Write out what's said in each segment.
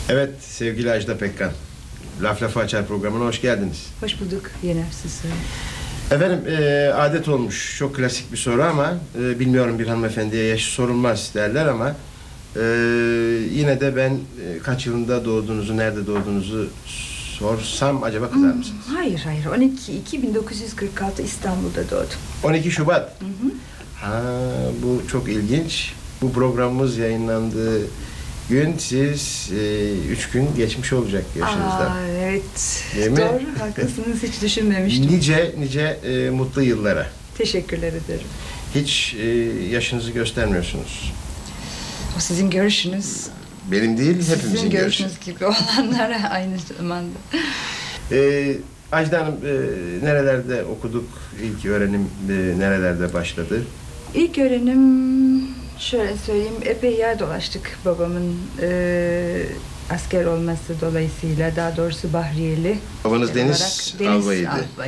Evet sevgili Ajda Pekkan, Laf Lafı Açar programına hoş geldiniz. Hoş bulduk Yener, siz söyleyin. Efendim adet olmuş, çok klasik bir soru ama bilmiyorum, bir hanımefendiye yaşı sorulmaz derler ama yine de ben kaç yılında doğduğunuzu, nerede doğduğunuzu sorsam acaba kızar mısınız? Hayır, 1946 İstanbul'da doğdum. 12 Şubat. Hı hı. Ha, bu çok ilginç. Bu programımız yayınlandığı gün siz 3 gün geçmiş olacak yaşınızdan. Evet, Değil mi? doğru, haklısınız, hiç düşünmemiştim. Nice mutlu yıllara. Teşekkürler ederim. Hiç yaşınızı göstermiyorsunuz. O sizin görüşünüz. Benim değil, hepimizin Sizin görüşü. görüşünüz gibi olanlara aynı zamanda. Ajda Hanım, nerelerde okuduk? İlk öğrenim nerelerde başladı? İlk öğrenim, şöyle söyleyeyim, epey yer dolaştık babamın asker olması dolayısıyla, daha doğrusu Bahriyeli. Babanız Deniz Albayı'ydı.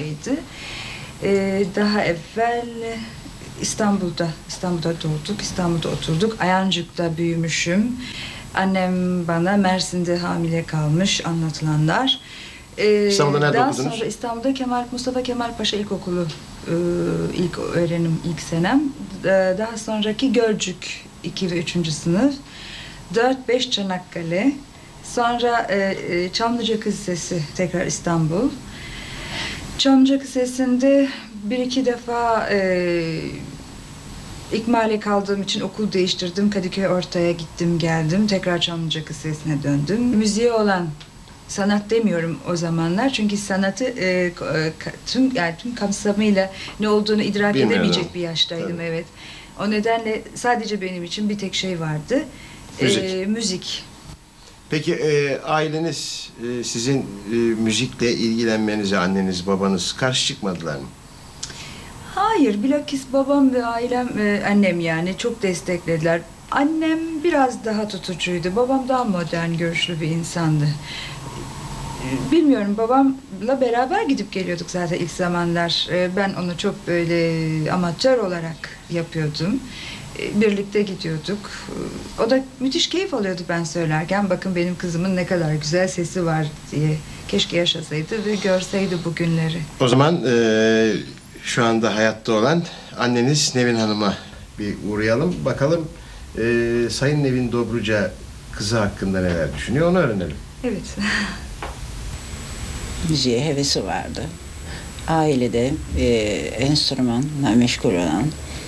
Daha evvel İstanbul'da doğduk, İstanbul'da oturduk. Ayancık'ta büyümüşüm. Annem bana Mersin'de hamile kalmış, anlatılanlar. İstanbul'da nerede daha okudunuz? Sonra İstanbul'da Mustafa Kemal Paşa İlkokulu ilk öğrenim, ilk senem. Daha sonraki Gölcük 2 ve 3. sınıf. 4-5 Çanakkale. Sonra Çamlıca Kız Lisesi, tekrar İstanbul. Çamlıca Kız Lisesi'nde bir iki defa ikmale kaldığım için okul değiştirdim. Kadıköy Orta'ya gittim geldim. Tekrar Çamlıca Kız Lisesi'ne döndüm. Müziğe olan, sanat demiyorum o zamanlar çünkü sanatı tüm kapsamıyla ne olduğunu idrak edemeyecek bir yaştaydım. Tabii. Evet. O nedenle sadece benim için bir tek şey vardı. Müzik. Peki aileniz sizin müzikle ilgilenmenize, anneniz, babanız karşı çıkmadılar mı? Hayır, bilakis babam ve ailem, annem yani çok desteklediler. Annem biraz daha tutucuydu, babam daha modern görüşlü bir insandı. Bilmiyorum, babamla beraber gidip geliyorduk zaten ilk zamanlar. Ben onu çok böyle amatör olarak yapıyordum. Birlikte gidiyorduk. O da müthiş keyif alıyordu ben söylerken. Bakın benim kızımın ne kadar güzel sesi var diye. Keşke yaşasaydı ve görseydi bu günleri. O zaman şu anda hayatta olan anneniz Nevin Hanım'a bir uğrayalım. Bakalım Sayın Nevin Dobruca kızı hakkında neler düşünüyor, onu öğrenelim. Evet. Müziğe hevesi vardı. Ailede enstrümanla meşgul olan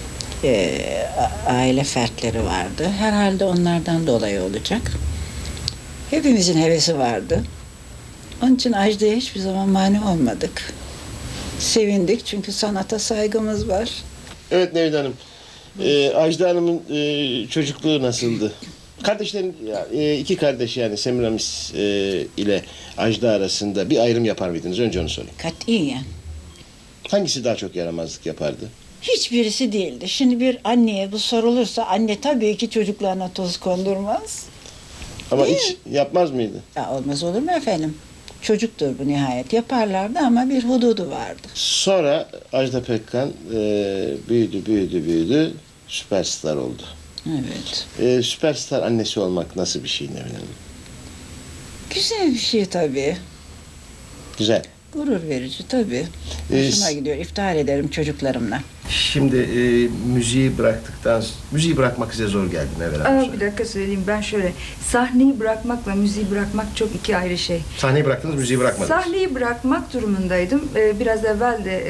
aile fertleri vardı. Herhalde onlardan dolayı olacak. Hepimizin hevesi vardı. Onun için Ajda'ya hiçbir zaman mani olmadık. Sevindik çünkü sanata saygımız var. Evet Nevin Hanım, Ajda Hanım'ın çocukluğu nasıldı? Kardeşlerin, iki kardeş yani Semiramis ile Ajda arasında bir ayrım yapar mıydınız? Önce onu sorayım. Katiyen. Hangisi daha çok yaramazlık yapardı? Hiçbirisi değildi. Şimdi bir anneye bu sorulursa anne tabii ki çocuklarına toz kondurmaz. Ama Değil hiç yapmaz mıydı? Ya olmaz olur mu efendim? Çocuktur bu nihayet. Yaparlardı ama bir hududu vardı. Sonra Ajda Pekkan büyüdü, süperstar oldu. Evet. Süperstar annesi olmak nasıl bir şey Nevin Hanım? Güzel bir şey tabii. Güzel. Gurur verici tabii. Hoşuma gidiyor. İftihar ederim çocuklarımla. Şimdi müziği bırakmak size zor geldi Nevin Hanım. Bir dakika söyleyeyim, ben şöyle, sahneyi bırakmakla müziği bırakmak çok iki ayrı şey. Sahneyi bıraktınız, müziği bırakmadınız. Sahneyi bırakmak durumundaydım. Biraz evvel de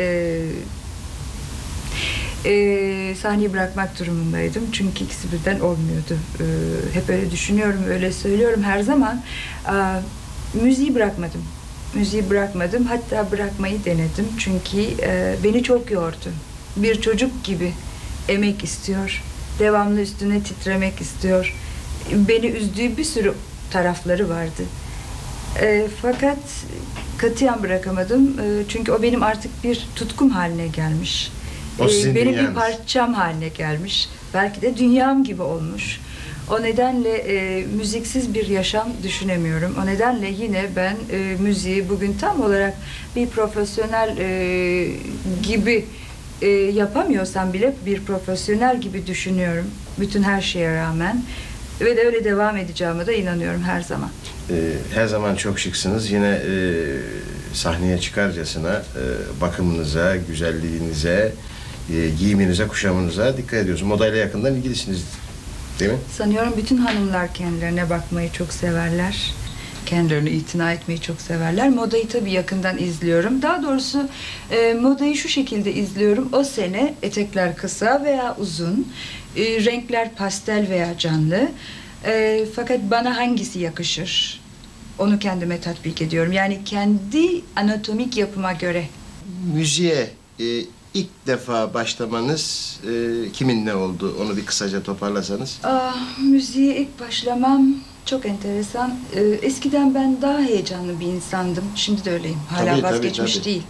sahneyi bırakmak durumundaydım. Çünkü ikisi birden olmuyordu. Hep öyle düşünüyorum, öyle söylüyorum her zaman. Müziği bırakmadım. Müziği bırakmadım. Hatta bırakmayı denedim. Çünkü beni çok yordu. Bir çocuk gibi emek istiyor. Devamlı üstüne titremek istiyor. Beni üzdüğü bir sürü tarafları vardı. Fakat katiyen bırakamadım. Çünkü o benim artık bir tutkum haline gelmiş. Benim bir parçam haline gelmiş. Belki de dünyam gibi olmuş. O nedenle müziksiz bir yaşam düşünemiyorum. O nedenle yine ben müziği bugün tam olarak bir profesyonel gibi yapamıyorsam bile bir profesyonel gibi düşünüyorum. Bütün her şeye rağmen. Ve de öyle devam edeceğime de inanıyorum her zaman. Her zaman çok şıksınız. Yine sahneye çıkarcasına bakımınıza, güzelliğinize, giyiminize, kuşamınıza dikkat ediyorsunuz. Modayla yakından ilgilisiniz, değil mi? Sanıyorum bütün hanımlar kendilerine bakmayı çok severler. Kendilerine itina etmeyi çok severler. Modayı tabii yakından izliyorum. Daha doğrusu modayı şu şekilde izliyorum. O sene etekler kısa veya uzun, renkler pastel veya canlı. Fakat bana hangisi yakışır? Onu kendime tatbik ediyorum. Yani kendi anatomik yapıma göre. Müziğe ilk defa başlamanız kiminle oldu? Onu bir kısaca toparlasanız. Müziğe ilk başlamam çok enteresan. Eskiden ben daha heyecanlı bir insandım. Şimdi de öyleyim. Hala Tabii, vazgeçmiş tabii. değil.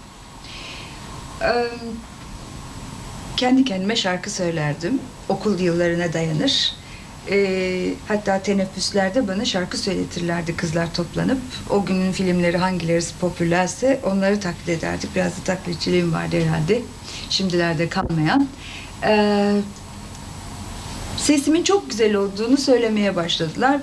Kendi kendime şarkı söylerdim. Okul yıllarına dayanır. Hatta teneffüslerde bana şarkı söyletirlerdi kızlar toplanıp. O günün filmleri hangileri popülerse onları taklit ederdik. Biraz da taklitçiliğim vardı herhalde. Şimdilerde kalmayan. Sesimin çok güzel olduğunu söylemeye başladılar.